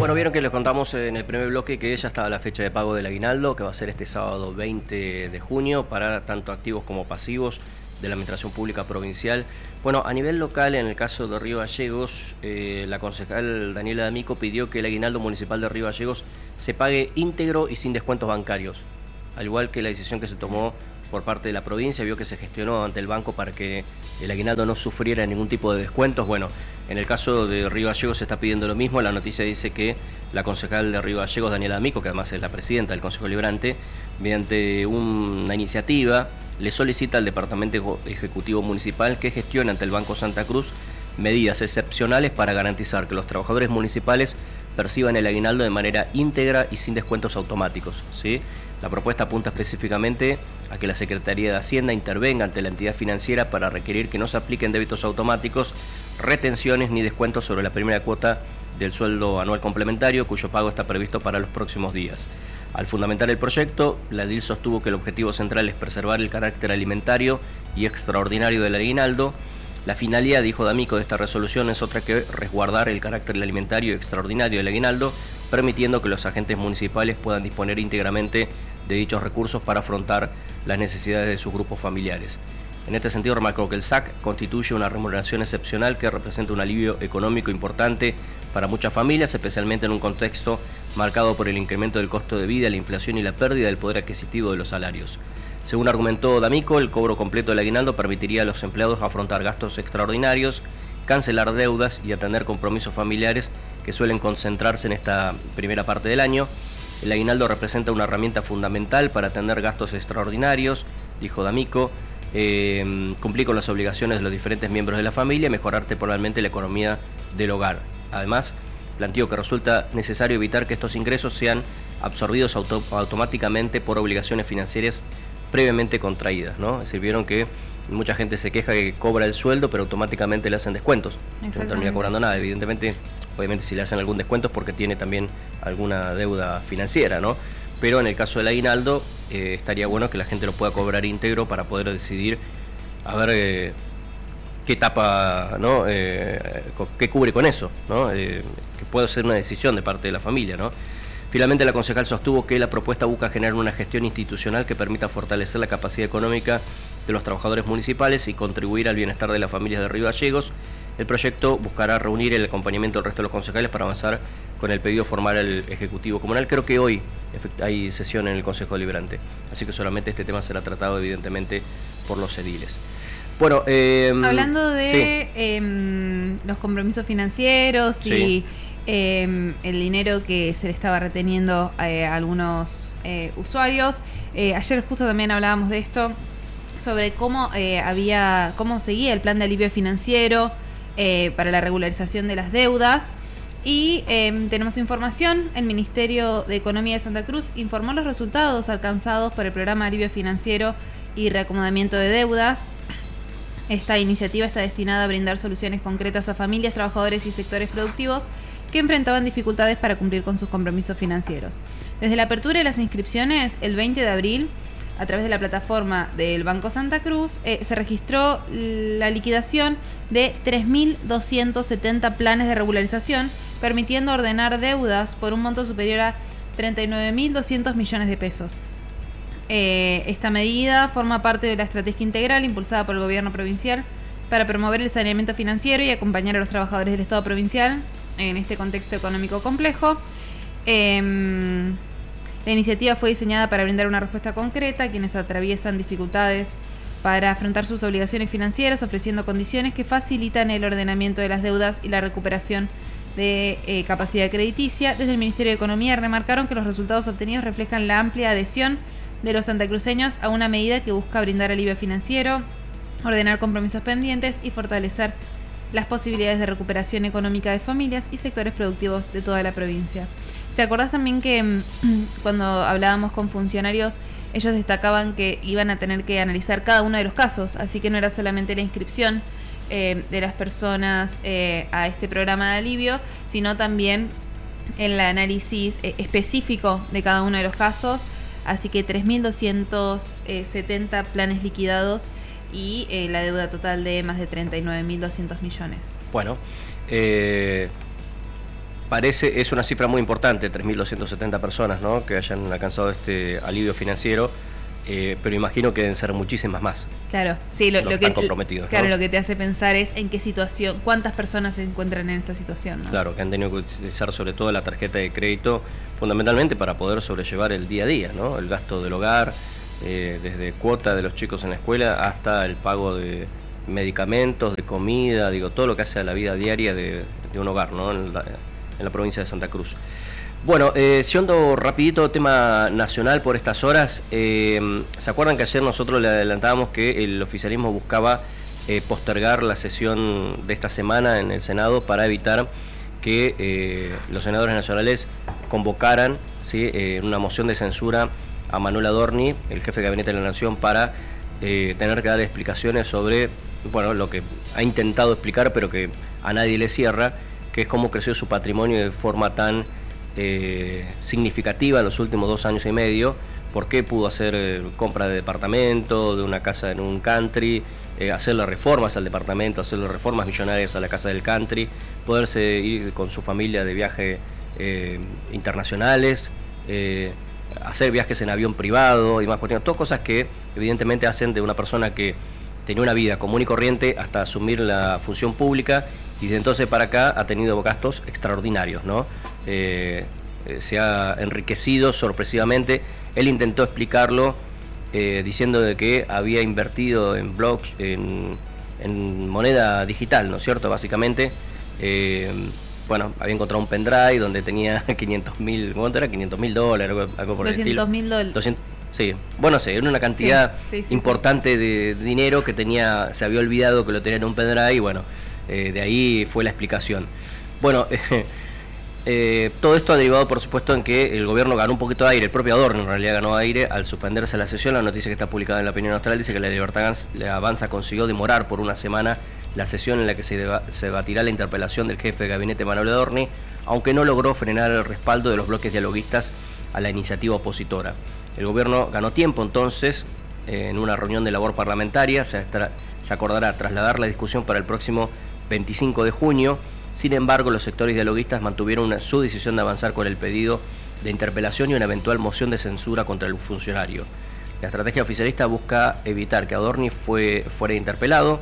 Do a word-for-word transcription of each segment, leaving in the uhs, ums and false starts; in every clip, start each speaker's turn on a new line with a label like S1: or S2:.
S1: Bueno, vieron que les contamos en el primer bloque que ya estaba la fecha de pago del aguinaldo, que va a ser este sábado veinte de junio para tanto activos como pasivos de la Administración Pública Provincial. Bueno, a nivel local, en el caso de Río Gallegos, eh, la concejal Daniela D'Amico pidió que el aguinaldo municipal de Río Gallegos se pague íntegro y sin descuentos bancarios, al igual que la decisión que se tomó por parte de la provincia, vio que se gestionó ante el banco para que el aguinaldo no sufriera ningún tipo de descuentos. Bueno, en el caso de Río Gallegos se está pidiendo lo mismo. La noticia dice que la concejal de Río Gallegos, Daniela D'Amico, que además es la presidenta del Consejo Deliberante, mediante una iniciativa le solicita al Departamento Ejecutivo Municipal que gestione ante el Banco Santa Cruz medidas excepcionales para garantizar que los trabajadores municipales perciban el aguinaldo de manera íntegra y sin descuentos automáticos, ¿sí? La propuesta apunta específicamente a que la Secretaría de Hacienda intervenga ante la entidad financiera para requerir que no se apliquen débitos automáticos, retenciones ni descuentos sobre la primera cuota del sueldo anual complementario, cuyo pago está previsto para los próximos días. Al fundamentar el proyecto, la D I L sostuvo que el objetivo central es preservar el carácter alimentario y extraordinario del aguinaldo. La finalidad, dijo D'Amico, de esta resolución es otra que resguardar el carácter alimentario y extraordinario del aguinaldo, permitiendo que los agentes municipales puedan disponer íntegramente de dichos recursos para afrontar las necesidades de sus grupos familiares. En este sentido, remarcó que el S A C constituye una remuneración excepcional que representa un alivio económico importante para muchas familias, especialmente en un contexto marcado por el incremento del costo de vida, la inflación y la pérdida del poder adquisitivo de los salarios. Según argumentó D'Amico, el cobro completo del aguinaldo permitiría a los empleados afrontar gastos extraordinarios, cancelar deudas y atender compromisos familiares que suelen concentrarse en esta primera parte del año. El aguinaldo representa una herramienta fundamental para atender gastos extraordinarios, dijo D'Amico, eh, cumplir con las obligaciones de los diferentes miembros de la familia y mejorar temporalmente la economía del hogar. Además, planteó que resulta necesario evitar que estos ingresos sean absorbidos auto automáticamente por obligaciones financieras previamente contraídas, ¿no? Es decir, vieron que mucha gente se queja que cobra el sueldo, pero automáticamente le hacen descuentos. No termina cobrando nada. Evidentemente, obviamente si le hacen algún descuento es porque tiene también alguna deuda financiera, ¿no? Pero en el caso del aguinaldo, eh, estaría bueno que la gente lo pueda cobrar íntegro para poder decidir a ver eh, qué etapa, ¿no? Eh, qué cubre con eso, ¿no? Eh, que puede ser una decisión de parte de la familia, ¿no? Finalmente, la concejal sostuvo que la propuesta busca generar una gestión institucional que permita fortalecer la capacidad económica de los trabajadores municipales y contribuir al bienestar de las familias de Río Gallegos. El proyecto buscará reunir el acompañamiento del resto de los concejales para avanzar con el pedido formal al Ejecutivo Comunal. Creo que hoy hay sesión en el Consejo Deliberante, así que solamente este tema será tratado evidentemente por los ediles. Bueno, eh,
S2: hablando de
S1: sí.
S2: eh, los compromisos financieros y
S1: Sí.
S2: eh, el dinero que se le estaba reteniendo eh, a algunos eh, usuarios, eh, ayer justo también hablábamos de esto, sobre cómo eh, había, cómo seguía el plan de alivio financiero eh, para la regularización de las deudas. Y eh, tenemos información, el Ministerio de Economía de Santa Cruz informó los resultados alcanzados por el programa de alivio financiero y reacomodamiento de deudas. Esta iniciativa está destinada a brindar soluciones concretas a familias, trabajadores y sectores productivos que enfrentaban dificultades para cumplir con sus compromisos financieros. Desde la apertura de las inscripciones, el veinte de abril, a través de la plataforma del Banco Santa Cruz, eh, se registró la liquidación de tres mil doscientos setenta planes de regularización, permitiendo ordenar deudas por un monto superior a treinta y nueve mil doscientos millones de pesos. Eh, esta medida forma parte de la estrategia integral impulsada por el gobierno provincial para promover el saneamiento financiero y acompañar a los trabajadores del Estado provincial en este contexto económico complejo. Eh, La iniciativa fue diseñada para brindar una respuesta concreta a quienes atraviesan dificultades para afrontar sus obligaciones financieras, ofreciendo condiciones que facilitan el ordenamiento de las deudas y la recuperación de eh, capacidad crediticia. Desde el Ministerio de Economía remarcaron que los resultados obtenidos reflejan la amplia adhesión de los santacruceños a una medida que busca brindar alivio financiero, ordenar compromisos pendientes y fortalecer las posibilidades de recuperación económica de familias y sectores productivos de toda la provincia. ¿Te acordás también que mmm, cuando hablábamos con funcionarios, ellos destacaban que iban a tener que analizar cada uno de los casos? Así que no era solamente la inscripción eh, de las personas eh, a este programa de alivio, sino también el análisis eh, específico de cada uno de los casos. Así que tres mil doscientos setenta planes liquidados y eh, la deuda total de más de treinta y nueve mil doscientos millones.
S1: Bueno, eh... parece, es una cifra muy importante, tres mil doscientas setenta personas, ¿no?, que hayan alcanzado este alivio financiero, eh, pero imagino que deben ser muchísimas más.
S2: Claro, sí, lo, lo que
S1: están comprometidos,
S2: claro,
S1: ¿no?
S2: Lo que te hace pensar es en qué situación, cuántas personas se encuentran en esta situación, ¿no?
S1: Claro, que han tenido que utilizar sobre todo la tarjeta de crédito, fundamentalmente para poder sobrellevar el día a día, ¿no?, el gasto del hogar, eh, desde cuota de los chicos en la escuela hasta el pago de medicamentos, de comida, digo, todo lo que hace a la vida diaria de, de un hogar, ¿no?, en la, en la provincia de Santa Cruz. Bueno, eh, siendo rapidito tema nacional por estas horas, eh, ¿se acuerdan que ayer nosotros le adelantábamos que el oficialismo buscaba eh, postergar la sesión de esta semana en el Senado para evitar que eh, los senadores nacionales convocaran, ¿sí?, eh, una moción de censura a Manuel Adorni, el jefe de gabinete de la Nación, para eh, tener que dar explicaciones sobre, bueno, lo que ha intentado explicar pero que a nadie le cierra, que es cómo creció su patrimonio de forma tan eh, significativa en los últimos dos años y medio, por qué pudo hacer eh, compra de departamento, de una casa en un country, eh, hacerle reformas al departamento, hacerle reformas millonarias a la casa del country, poderse ir con su familia de viaje eh, internacionales, eh, hacer viajes en avión privado y más cuestiones, todas cosas que evidentemente hacen de una persona que tenía una vida común y corriente hasta asumir la función pública, y de entonces para acá ha tenido gastos extraordinarios, ¿no? Eh, eh, se ha enriquecido sorpresivamente. Él intentó explicarlo eh, diciendo de que había invertido en blogs, en, en moneda digital, ¿no es cierto? Básicamente, eh, bueno, había encontrado un pendrive donde tenía quinientos mil, ¿cuánto era? quinientos mil dólares, algo, algo por el estilo.
S2: doscientos mil dólares.
S1: Sí, bueno, sí, era una cantidad
S2: sí, sí, sí,
S1: importante sí. de dinero que tenía, se había olvidado que lo tenía en un pendrive, y bueno, eh, de ahí fue la explicación. Bueno, eh, eh, todo esto ha derivado, por supuesto, en que el gobierno ganó un poquito de aire, el propio Adorni en realidad ganó aire al suspenderse la sesión. La noticia que está publicada en La Opinión Austral dice que la Libertad Avanza consiguió demorar por una semana la sesión en la que se, deba, se debatirá la interpelación del jefe de gabinete Manuel Adorni, aunque no logró frenar el respaldo de los bloques dialoguistas a la iniciativa opositora. El gobierno ganó tiempo entonces, eh, en una reunión de labor parlamentaria, se, se acordará trasladar la discusión para el próximo veinticinco de junio. Sin embargo, los sectores dialoguistas mantuvieron una, su decisión de avanzar con el pedido de interpelación y una eventual moción de censura contra el funcionario. La estrategia oficialista busca evitar que Adorni fue, fuera interpelado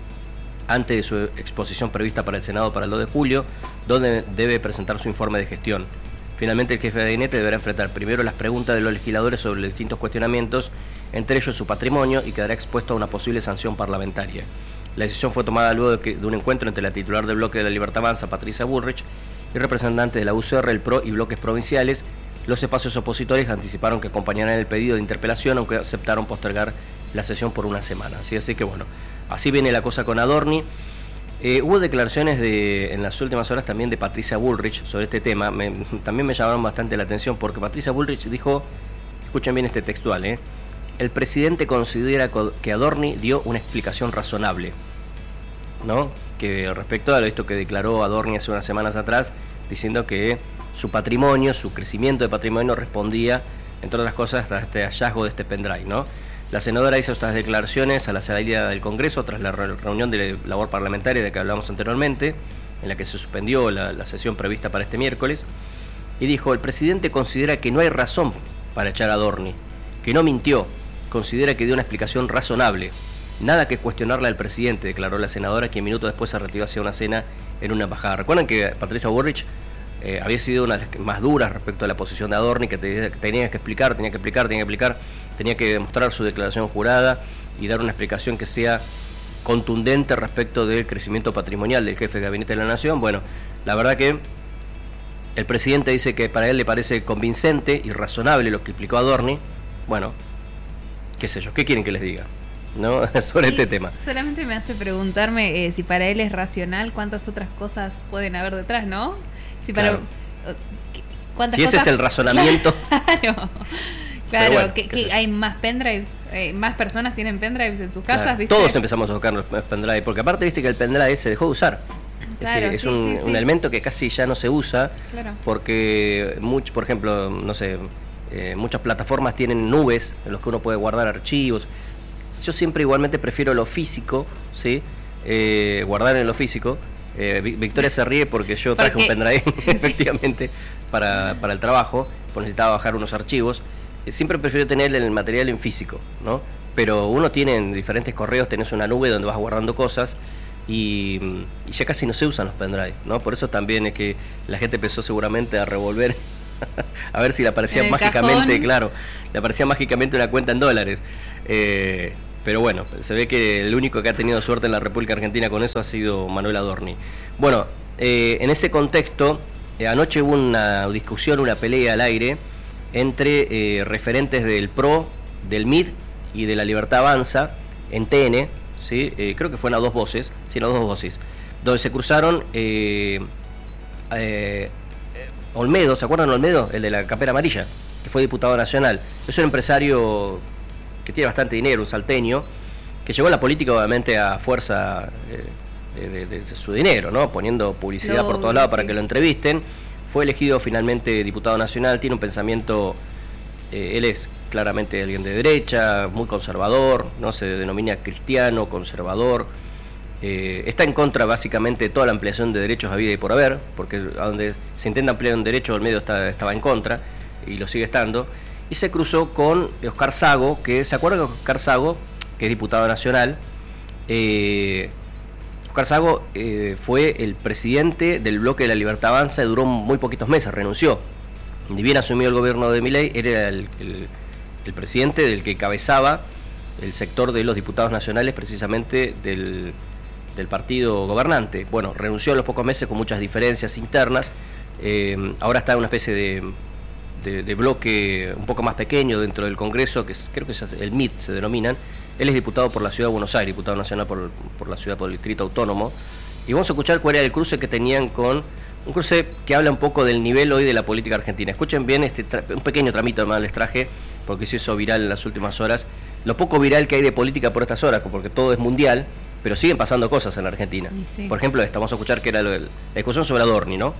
S1: antes de su exposición prevista para el Senado para el dos de julio, donde debe presentar su informe de gestión. Finalmente, el jefe de gabinete deberá enfrentar primero las preguntas de los legisladores sobre los distintos cuestionamientos, entre ellos su patrimonio, y quedará expuesto a una posible sanción parlamentaria. La decisión fue tomada luego de, que, de un encuentro entre la titular del bloque de la Libertad Avanza, Patricia Bullrich, y representantes de la U C R, el P R O y bloques provinciales. Los espacios opositores anticiparon que acompañarán el pedido de interpelación, aunque aceptaron postergar la sesión por una semana. Así, así que bueno, así viene la cosa con Adorni. Eh, hubo declaraciones de, en las últimas horas también de Patricia Bullrich sobre este tema. Me, también me llamaron bastante la atención porque Patricia Bullrich dijo, escuchen bien este textual, ¿eh? El presidente considera que Adorni dio una explicación razonable, ¿no? Que respecto a esto que declaró Adorni hace unas semanas atrás, diciendo que su patrimonio, su crecimiento de patrimonio respondía, entre otras cosas, a este hallazgo de este pendrive, ¿no? La senadora hizo estas declaraciones a la salida del Congreso tras la reunión de labor parlamentaria de que hablamos anteriormente, en la que se suspendió la, la sesión prevista para este miércoles, y dijo, el presidente considera que no hay razón para echar a Adorni, que no mintió, considera que dio una explicación razonable. Nada que cuestionarle al presidente, declaró la senadora, quien minutos después se retiró hacia una cena en una embajada. Recuerdan que Patricia Bullrich eh, había sido una de las más duras respecto a la posición de Adorni, que te, tenía que explicar, tenía que explicar, tenía que explicar, tenía que demostrar su declaración jurada y dar una explicación que sea contundente respecto del crecimiento patrimonial del jefe de gabinete de la Nación. Bueno, la verdad que el presidente dice que para él le parece convincente y razonable lo que explicó Adorni. Bueno, qué sé yo, ¿qué quieren que les diga? ¿No? Sobre sí, este tema.
S2: Solamente me hace preguntarme eh, si para él es racional, cuántas otras cosas pueden haber detrás, ¿no? Si para
S1: claro.
S2: ¿cuántas
S1: si
S2: cosas?
S1: ese es el razonamiento.
S2: Claro, claro,
S1: bueno,
S2: que, que hay más pendrives, eh, más personas tienen pendrives en sus casas,
S1: claro.
S2: ¿viste?
S1: Todos empezamos a buscar los pendrives, porque aparte viste que el pendrive se dejó de usar.
S2: Claro,
S1: es, es
S2: sí,
S1: un,
S2: sí, sí.
S1: un elemento que casi ya no se usa,
S2: claro.
S1: porque mucho, por ejemplo, no sé, eh, muchas plataformas tienen nubes en los que uno puede guardar archivos. Yo siempre igualmente prefiero lo físico, ¿sí? Eh, guardar en lo físico, Eh, Victoria se ríe porque yo traje
S2: porque...
S1: un pendrive, efectivamente, para, para el trabajo, pues necesitaba bajar unos archivos. Eh, siempre prefiero tener el material en físico, ¿no? Pero uno tiene en diferentes correos, tenés una nube donde vas guardando cosas y, y ya casi no se usan los pendrive, ¿no? Por eso también es que la gente empezó seguramente a revolver, a ver si le aparecía mágicamente, cajón. Claro, le aparecía mágicamente una cuenta en dólares. Eh, Pero bueno, se ve que el único que ha tenido suerte en la República Argentina con eso ha sido Manuel Adorni. Bueno, eh, en ese contexto, eh, anoche hubo una discusión, una pelea al aire entre eh, referentes del P R O, del M I D y de la Libertad Avanza en T N, ¿sí? Eh, creo que fueron a dos voces, sí, a dos voces, donde se cruzaron eh, eh, Olmedo, ¿se acuerdan de Olmedo? El de la campera amarilla, que fue diputado nacional. Es un empresario que tiene bastante dinero, un salteño, que llegó a la política obviamente a fuerza eh, de, de, de su dinero, ¿no? Poniendo publicidad no, por todos lados sí. para que lo entrevisten. Fue elegido finalmente diputado nacional, tiene un pensamiento, eh, él es claramente alguien de derecha, muy conservador, no se denomina cristiano, conservador, eh, está en contra básicamente de toda la ampliación de derechos a vida y por haber, porque a donde se intenta ampliar un derecho el medio está, estaba en contra y lo sigue estando. Y se cruzó con Oscar Sago, que se acuerda que Oscar Sago, que es diputado nacional, eh, Oscar Sago eh, fue el presidente del bloque de la Libertad Avanza y duró muy poquitos meses, renunció. Ni bien asumió el gobierno de Milei, era el, el, el presidente del que cabezaba el sector de los diputados nacionales, precisamente del, del partido gobernante. Bueno, renunció a los pocos meses con muchas diferencias internas, eh, ahora está en una especie de... De, de bloque un poco más pequeño dentro del Congreso, que es, creo que es el M I D se denominan. Él es diputado por la Ciudad de Buenos Aires, diputado nacional por, por la ciudad, por el Distrito Autónomo. Y vamos a escuchar cuál era el cruce que tenían con... Un cruce que habla un poco del nivel hoy de la política argentina. Escuchen bien, este un pequeño tramito más les traje, porque se hizo viral en las últimas horas. Lo poco viral que hay de política por estas horas, porque todo es mundial, pero siguen pasando cosas en la Argentina. Sí. Por ejemplo, esta, vamos a escuchar que era la discusión sobre Adorni, ¿no?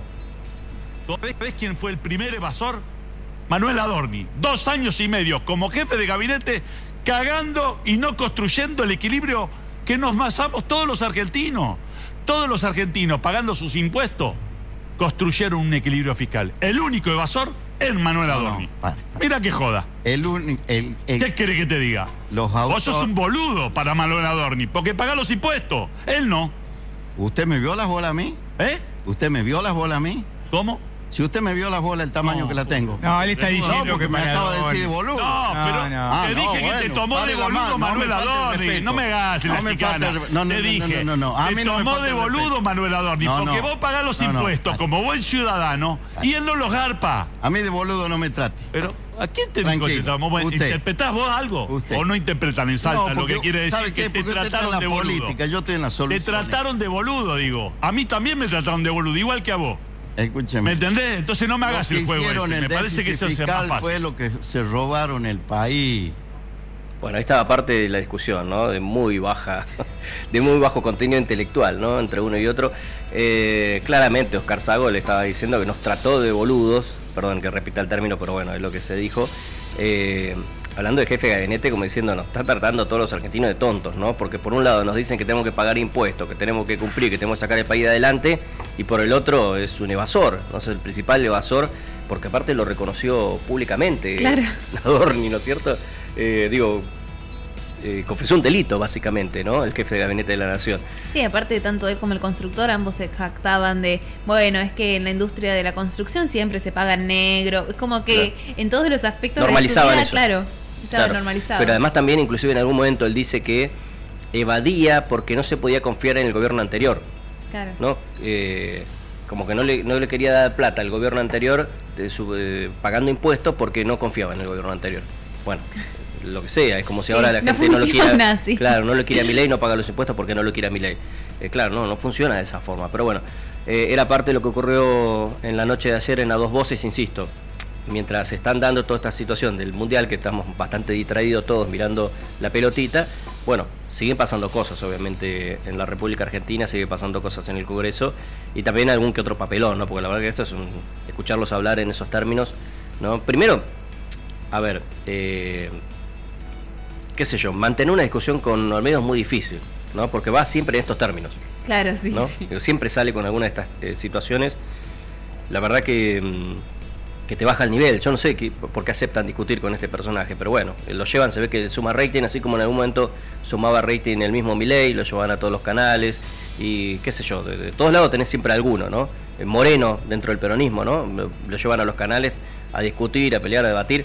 S3: ¿Ves quién fue el primer evasor? Manuel Adorni, dos años y medio como jefe de gabinete, cagando y no construyendo el equilibrio que nos basamos todos los argentinos. Todos los argentinos pagando sus impuestos construyeron un equilibrio fiscal. El único evasor es Manuel Adorni. No, no, mira qué joda.
S4: El un, el, el,
S3: ¿Qué quiere que te diga?
S4: Los autos...
S3: Vos sos un boludo para Manuel Adorni, porque paga los impuestos. Él no.
S4: ¿Usted me vio las bolas a mí?
S3: ¿Eh?
S4: ¿Usted me vio las bolas a mí?
S3: ¿Cómo?
S4: Si usted me vio las bolas, el tamaño
S3: no,
S4: que la tengo.
S5: No, él está diciendo
S4: no,
S5: que
S4: me acaba de decir boludo.
S3: No, pero
S5: no, no.
S3: te
S4: Ah,
S3: dije
S4: no,
S3: que
S4: bueno,
S3: te tomó de boludo
S4: mano,
S3: Manuel
S4: no
S3: Adorni. No me hagas la
S4: no
S3: chicana.
S4: No, no,
S3: te
S4: no,
S3: dije,
S4: no, no, no. A
S3: te
S4: mí no
S3: tomó
S4: me
S3: de boludo
S4: respeto.
S3: Manuel Adorni,
S4: no,
S3: porque
S4: no.
S3: vos pagás los
S4: no,
S3: impuestos
S4: no.
S3: como buen ciudadano y él no los garpa.
S4: A mí de boludo no me trate.
S3: Pero, ¿a quién te dijo que te tomó? ¿Interpretás vos algo?
S4: Usted.
S3: ¿O no interpretan en salsa?
S4: No,
S3: lo que quiere decir que te trataron de boludo.
S4: Política, yo estoy en la solución.
S3: Te trataron de boludo, digo. A mí también me trataron de boludo, igual que a vos.
S4: Escúcheme.
S3: ¿Me entendés? Entonces no me hagas el juego ese. Me parece que eso es más fácil.
S4: Fue lo que se robaron el país.
S1: Bueno, ahí estaba parte de la discusión, ¿no? De muy baja, de muy bajo contenido intelectual, ¿no? Entre uno y otro. Eh, claramente Oscar Sago le estaba diciendo que nos trató de boludos, perdón que repita el término, pero bueno, es lo que se dijo. Eh, hablando de jefe de gabinete, como diciendo, nos está tratando a todos los argentinos de tontos, ¿no? Porque por un lado nos dicen que tenemos que pagar impuestos, que tenemos que cumplir, que tenemos que sacar el país adelante, y por el otro es un evasor, no es el principal evasor, porque aparte lo reconoció públicamente.
S2: Claro.
S1: Adorni, ¿no es cierto? Eh, digo, eh, confesó un delito, básicamente, ¿no? El jefe de gabinete de la Nación.
S2: Sí, aparte de tanto él como el constructor, ambos se jactaban de, bueno, es que en la industria de la construcción siempre se paga en negro. Es como que claro. en todos los aspectos
S1: normalizaban
S2: de
S1: eso.
S2: Claro, estaba
S1: claro.
S2: normalizado.
S1: Pero además también, inclusive en algún momento, él dice que evadía porque no se podía confiar en el gobierno anterior.
S2: Claro.
S1: ¿No? Eh, como que no le, no le quería dar plata al gobierno anterior de su, eh, pagando impuestos porque no confiaba en el gobierno anterior. Bueno, lo que sea, es como si sí, ahora la
S2: no
S1: gente no lo quiera,
S2: así.
S1: claro, no lo quiere a Milei, no paga los impuestos porque no lo quiere a Milei. Eh, claro, no, no funciona de esa forma, pero bueno, eh, era parte de lo que ocurrió en la noche de ayer en A Dos Voces, insisto. Mientras se están dando toda esta situación del Mundial, que estamos bastante distraídos todos mirando la pelotita, bueno, siguen pasando cosas, obviamente, en la República Argentina, sigue pasando cosas en el Congreso, y también algún que otro papelón, ¿no? Porque la verdad que esto es un, escucharlos hablar en esos términos, ¿no? Primero, a ver, eh, qué sé yo, mantener una discusión con Olmedo es muy difícil, ¿no? Porque va siempre en estos términos.
S2: Claro, sí,
S1: ¿no?
S2: sí.
S1: Siempre sale con alguna de estas eh, situaciones. La verdad que, mm, que te baja el nivel. Yo no sé qué, por qué aceptan discutir con este personaje, pero bueno, eh, lo llevan, se ve que suma rating, así como en algún momento sumaba rating el mismo Milei, lo llevaban a todos los canales y qué sé yo, de, de todos lados tenés siempre alguno, ¿no? Eh, Moreno dentro del peronismo, ¿no? Lo, lo llevan a los canales a discutir, a pelear, a debatir.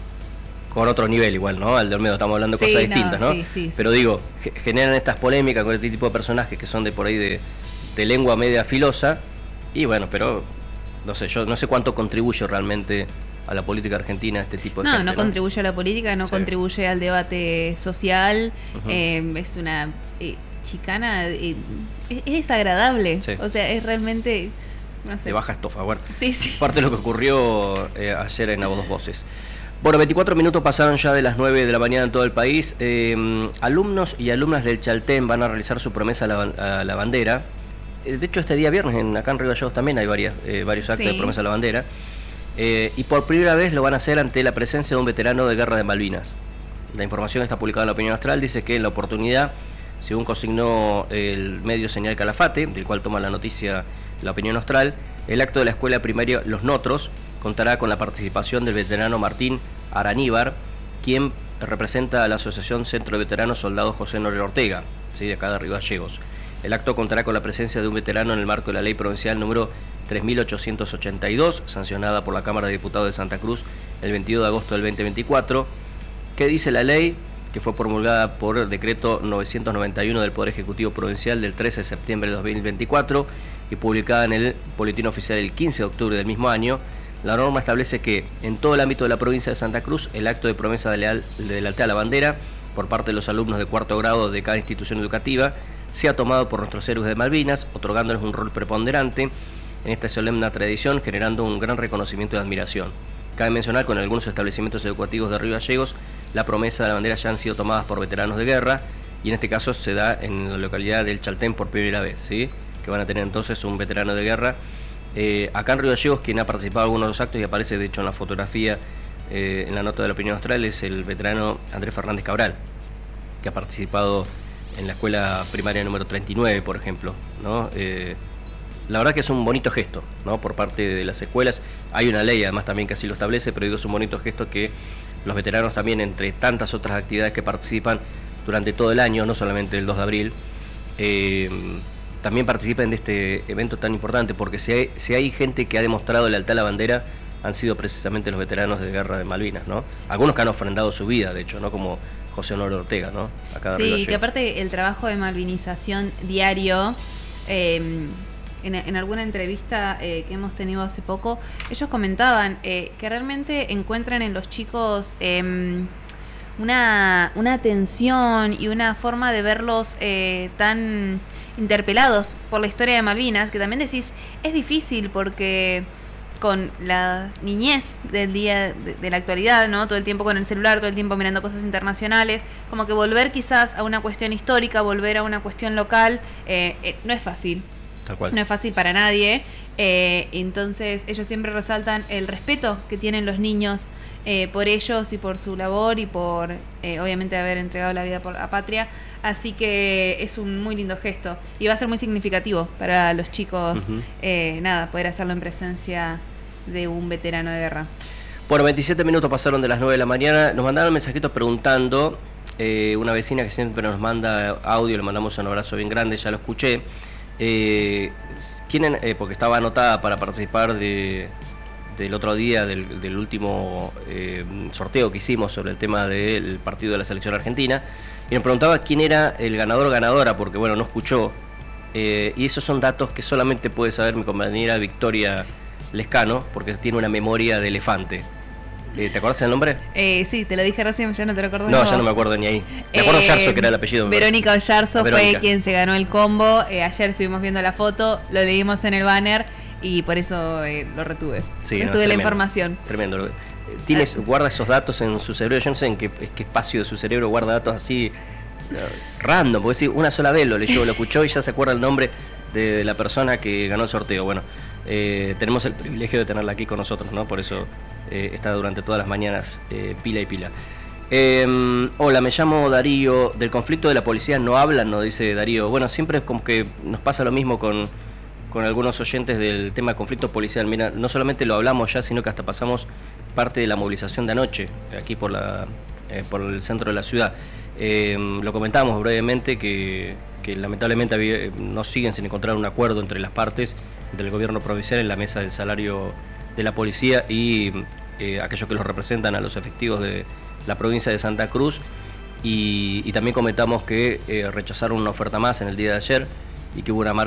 S1: Con otro nivel igual, ¿no? Al de Olmedo estamos hablando de
S2: Sí,
S1: cosas
S2: no,
S1: distintas, ¿no?
S2: sí, sí, sí.
S1: Pero digo, ge- generan estas polémicas con este tipo de personajes que son de por ahí de, de lengua media filosa. Y bueno, pero no sé, yo no sé cuánto contribuye realmente a la política argentina este tipo de
S2: No,
S1: gente,
S2: no contribuye a la política, no
S1: Sí.
S2: contribuye al debate social.
S1: Ujú.
S2: eh, es una eh, chicana, eh, es, es desagradable.
S1: Sí.
S2: O sea, es realmente, no sé.
S1: De baja estofa, bueno.
S2: Sí, sí.
S1: Parte de lo que ocurrió eh, ayer en A Dos Voces. Bueno, veinticuatro minutos pasaron ya de las nueve de la mañana en todo el país. Eh, alumnos y alumnas del Chaltén van a realizar su promesa a la, a la bandera. Eh, de hecho, este día viernes, en, acá en Río Gallegos también hay varias, eh, varios actos
S2: Sí.
S1: de promesa a la bandera. Eh, y por primera vez lo van a hacer ante la presencia de un veterano de guerra de Malvinas. La información está publicada en La Opinión Austral, dice que en la oportunidad, según consignó el medio Señal Calafate, del cual toma la noticia La Opinión Austral, el acto de la escuela primaria Los Notros contará con la participación del veterano Martín Araníbar, quien representa a la Asociación Centro de Veteranos Soldados José Noriega Ortega, ¿sí? De acá de Río Gallegos. El acto contará con la presencia de un veterano en el marco de la Ley Provincial número tres mil ochocientos ochenta y dos, sancionada por la Cámara de Diputados de Santa Cruz el veintidós de agosto del veinte veinticuatro. ¿Qué dice la ley? Que fue promulgada por el decreto novecientos noventa y uno del Poder Ejecutivo Provincial del trece de septiembre de dos mil veinticuatro y publicada en el Boletín Oficial el quince de octubre del mismo año. La norma establece que en todo el ámbito de la provincia de Santa Cruz, el acto de promesa de, leal, de lealtad a la bandera por parte de los alumnos de cuarto grado de cada institución educativa sea tomado por nuestros héroes de Malvinas, otorgándoles un rol preponderante en esta solemne tradición, generando un gran reconocimiento y admiración. Cabe mencionar que en algunos establecimientos educativos de Río Gallegos la promesa de la bandera ya han sido tomadas por veteranos de guerra y en este caso se da en la localidad del Chaltén por primera vez, ¿sí? Que van a tener entonces un veterano de guerra. Eh, acá en Río Gallegos, quien ha participado en algunos de los actos y aparece de hecho en la fotografía, eh, en la nota de La Opinión Austral, es el veterano Andrés Fernández Cabral, que ha participado en la escuela primaria número treinta y nueve, por ejemplo, ¿no? Eh, la verdad que es un bonito gesto, ¿no? Por parte de las escuelas. Hay una ley además también que así lo establece, pero digo, es un bonito gesto que los veteranos también, entre tantas otras actividades que participan durante todo el año, no solamente el dos de abril, eh, también participen de este evento tan importante, porque si hay, si hay gente que ha demostrado lealtad a la bandera, han sido precisamente los veteranos de guerra de Malvinas, ¿no? Algunos que han ofrendado su vida, de hecho, ¿no? Como José Noriega Ortega, ¿no? Acá de Río
S2: Sí,
S1: Gallegos.
S2: que aparte el trabajo de malvinización diario, eh, en, en alguna entrevista eh, que hemos tenido hace poco, ellos comentaban eh, que realmente encuentran en los chicos eh, una, una atención y una forma de verlos eh, tan interpelados por la historia de Malvinas, que también decís, es difícil porque con la niñez del día de, de la actualidad, ¿no? Todo el tiempo con el celular, todo el tiempo mirando cosas internacionales, como que volver quizás a una cuestión histórica, volver a una cuestión local, eh, eh, no es fácil.
S1: Tal cual.
S2: No es fácil para nadie. Eh, entonces ellos siempre resaltan el respeto que tienen los niños eh, por ellos y por su labor y por eh, obviamente haber entregado la vida por la patria. Así que es un muy lindo gesto y va a ser muy significativo para los chicos,
S1: Uh-huh.
S2: eh, nada, poder hacerlo en presencia de un veterano de guerra.
S1: Bueno, veintisiete minutos pasaron de las nueve de la mañana. Nos mandaron mensajitos preguntando, eh, una vecina que siempre nos manda audio, le mandamos un abrazo bien grande, ya lo escuché. Eh, ¿quién en- eh, porque estaba anotada para participar de, del otro día, del, del último eh, sorteo que hicimos sobre el tema del partido de la selección argentina, y nos preguntaba quién era el ganador o ganadora, porque bueno, no escuchó. Eh, y esos son datos que solamente puede saber mi compañera Victoria Lescano, porque tiene una memoria de elefante. Eh, ¿Te acuerdas el nombre?
S2: Eh, sí, te lo dije recién, ya no te lo acordás.
S1: No, ya no me acuerdo ni ahí. Me acuerdo
S2: Eh,
S1: Yarzo, que era el apellido.
S2: Verónica Ollarzo
S1: Ah, Verónica.
S2: fue quien se ganó el combo. Eh, ayer estuvimos viendo la foto, lo leímos en el banner y por eso eh, lo retuve.
S1: Sí, no,
S2: retuve
S1: es
S2: la
S1: tremendo.
S2: información.
S1: Tremendo. Eh, Tienes, guarda esos datos en su cerebro. Yo no sé en qué, qué espacio de su cerebro guarda datos así eh, random. Porque si una sola vez lo leyó, lo escuchó y ya se acuerda el nombre de la persona que ganó el sorteo. Bueno, eh, tenemos el privilegio de tenerla aquí con nosotros, ¿no? Por eso eh, está durante todas las mañanas eh, pila y pila. Eh, hola, me llamo Darío. Del conflicto de la policía no hablan, nos dice Darío. Bueno, siempre es como que nos pasa lo mismo con, con algunos oyentes del tema de conflicto policial. Mira, no solamente lo hablamos ya, sino que hasta pasamos parte de la movilización de anoche, aquí por, la, eh, por el centro de la ciudad. Eh, lo comentamos brevemente que, que lamentablemente había, no siguen sin encontrar un acuerdo entre las partes del gobierno provincial en la mesa del salario de la policía y eh, aquellos que los representan a los efectivos de la provincia de Santa Cruz, y, y también comentamos que eh, rechazaron una oferta más en el día de ayer y que hubo una marcha